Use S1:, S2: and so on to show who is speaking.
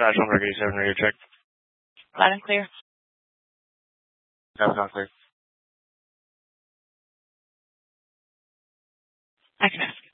S1: Dodge 187 radio check.
S2: Loud and clear.
S1: That's not clear.
S2: I can ask.